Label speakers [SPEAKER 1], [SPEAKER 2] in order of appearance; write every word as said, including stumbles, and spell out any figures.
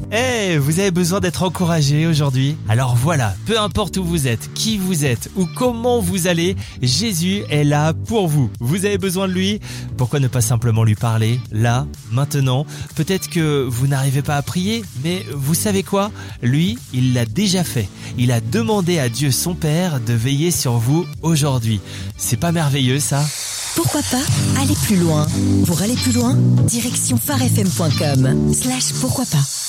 [SPEAKER 1] Eh, vous avez besoin d'être encouragé aujourd'hui? Alors voilà, peu importe où vous êtes, qui vous êtes ou comment vous allez, Jésus est là pour vous. Vous avez besoin de lui? Pourquoi ne pas simplement lui parler, là, maintenant? Peut-être que vous n'arrivez pas à prier, mais vous savez quoi? Lui, il l'a déjà fait. Il a demandé à Dieu son Père de veiller sur vous aujourd'hui. C'est pas merveilleux ça?
[SPEAKER 2] Pourquoi pas aller plus loin? Pour aller plus loin, direction phare f m point com slash pourquoi pas.